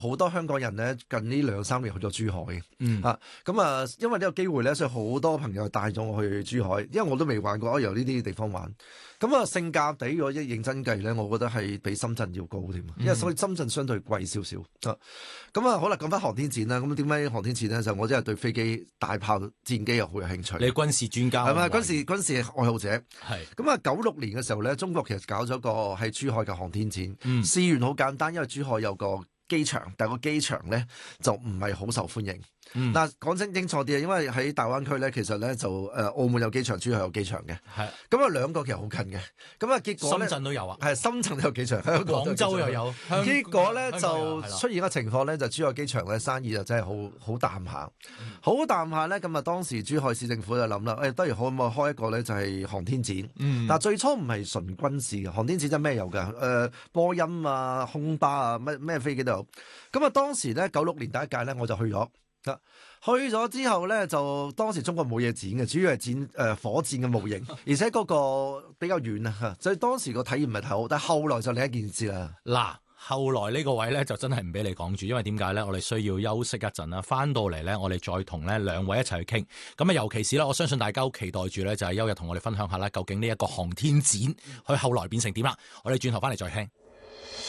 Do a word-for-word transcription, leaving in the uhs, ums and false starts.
好多香港人咧近呢兩三年去咗珠海嘅， 嗯啊，咁啊，因為呢個機會咧，所以好多朋友帶咗我去珠海，因為我都未玩過，由呢啲地方玩。咁啊，性價比如果一認真計咧，我覺得係比深圳要高添，因為所以深圳相對貴少少啊。咁啊，好啦，講翻航天展啦。咁點解航天展咧？就我真係對飛機、大炮、戰機又好有興趣。 你軍事專家係咪？軍事軍事愛好者。 係。 咁啊，九六年嘅時候咧，中國其實搞咗個喺珠海嘅航天展。嗯。試完好簡單，因為珠海有個機場，但係個機場咧就唔係好受歡迎。 嗯， 嗱，講清清楚啲啊，因為喺大灣區咧，其實咧就誒、呃、澳門有機場，珠海有機場嘅，係咁啊兩個其實好近嘅，咁啊結果咧， 深圳都有啊， 係深圳都有機場，香港廣州又有， 結果咧就出現一個情況咧，就珠海機場咧生意就真係好好淡下，好、嗯、淡下咧，咁啊當時珠海市政府就諗啦，誒、哎、不如可唔可以開一個咧就係航天展，嗯，但最初唔係純軍事嘅航天展，真係咩有㗎？誒、呃、波音啊、空巴啊，乜咩飛機都有，咁啊當時咧九六年第一屆咧我就去咗。去咗之後咧，就當時中國冇嘢展嘅，主要係展誒、呃、火箭嘅模型，而且嗰個比較遠啊，所以當時個體驗唔係太好。但係後來就另一件事啦。 嗱，後來呢個位咧就真係唔俾你講住，因為點解咧？我哋需要休息一陣啦，翻到嚟咧，我哋再同咧兩位一齊去傾。咁啊，尤其是咧，我相信大家好期待住咧，就係休日同我哋分享下啦，究竟呢一個航天展去後來變成點啦？我哋轉頭翻嚟再聽。